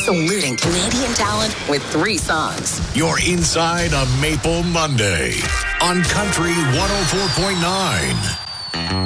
saluting Canadian talent with 3 songs. You're inside a Maple Monday on Country 104.9.